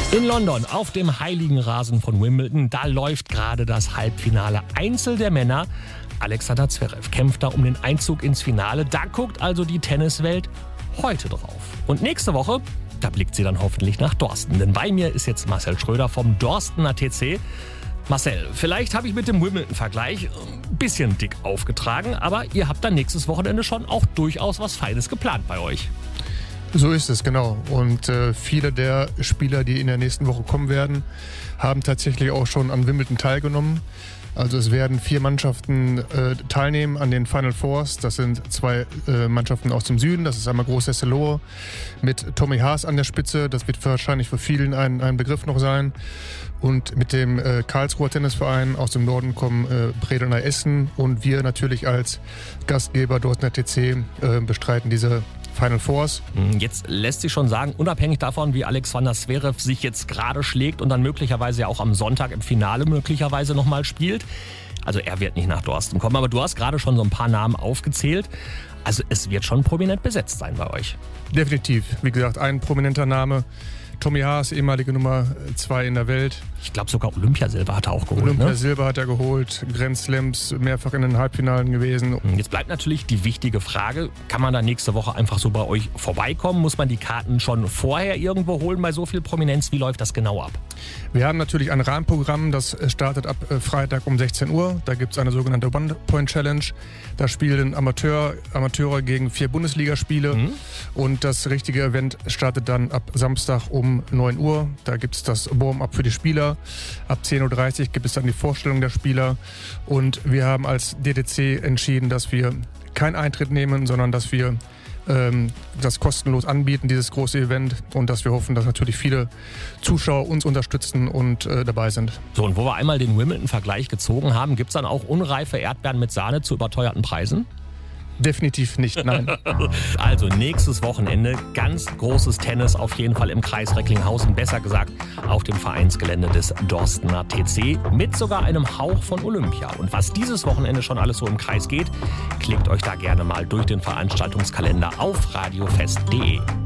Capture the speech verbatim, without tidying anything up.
In London auf dem heiligen Rasen von Wimbledon, da läuft gerade das Halbfinale Einzel der Männer. Alexander Zverev kämpft da um den Einzug ins Finale. Da guckt also die Tenniswelt heute drauf. Und nächste Woche, da blickt sie dann hoffentlich nach Dorsten. Denn bei mir ist jetzt Marcel Schröder vom Dorstener T C. Marcel, vielleicht habe ich mit dem Wimbledon-Vergleich ein bisschen dick aufgetragen, aber ihr habt dann nächstes Wochenende schon auch durchaus was Feines geplant bei euch. So ist es, genau. Und äh, viele der Spieler, die in der nächsten Woche kommen werden, haben tatsächlich auch schon an Wimbledon teilgenommen. Also es werden vier Mannschaften äh, teilnehmen an den Final Fours. Das sind zwei äh, Mannschaften aus dem Süden. Das ist einmal Groß Hesselohe mit Tommy Haas an der Spitze. Das wird wahrscheinlich für vielen ein, ein Begriff noch sein. Und mit dem äh, Karlsruher Tennisverein aus dem Norden kommen äh, Bredeney Essen. Und wir natürlich als Gastgeber Dorstener T C äh, bestreiten diese Final Fours. Jetzt lässt sich schon sagen, unabhängig davon, wie Alexander Zverev sich jetzt gerade schlägt und dann möglicherweise ja auch am Sonntag im Finale möglicherweise nochmal spielt. Also er wird nicht nach Dorsten kommen, aber du hast gerade schon so ein paar Namen aufgezählt. Also es wird schon prominent besetzt sein bei euch. Definitiv. Wie gesagt, ein prominenter Name. Tommy Haas, ehemalige Nummer zwei in der Welt. Ich glaube sogar Olympiasilber hat er auch geholt. Olympiasilber ne? hat er geholt, Grand Slams mehrfach in den Halbfinalen gewesen. Jetzt bleibt natürlich die wichtige Frage, kann man da nächste Woche einfach so bei euch vorbeikommen? Muss man die Karten schon vorher irgendwo holen bei so viel Prominenz? Wie läuft das genau ab? Wir haben natürlich ein Rahmenprogramm, das startet ab Freitag um sechzehn Uhr. Da gibt es eine sogenannte One-Point-Challenge. Da spielen Amateur, Amateure gegen vier Bundesligaspiele. Mhm. Und das richtige Event startet dann ab Samstag um neun Uhr. Da gibt es das Warm-up für die Spieler. Ab zehn Uhr dreißig gibt es dann die Vorstellung der Spieler. Und wir haben als D T C entschieden, dass wir keinen Eintritt nehmen, sondern dass wir ähm, das kostenlos anbieten, dieses große Event. Und dass wir hoffen, dass natürlich viele Zuschauer uns unterstützen und äh, dabei sind. So, und wo wir einmal den Wimbledon-Vergleich gezogen haben, gibt es dann auch unreife Erdbeeren mit Sahne zu überteuerten Preisen? Definitiv nicht, nein. Also nächstes Wochenende ganz großes Tennis auf jeden Fall im Kreis Recklinghausen, besser gesagt auf dem Vereinsgelände des Dorstener T C mit sogar einem Hauch von Olympia. Und was dieses Wochenende schon alles so im Kreis geht, klickt euch da gerne mal durch den Veranstaltungskalender auf radiofest punkt de.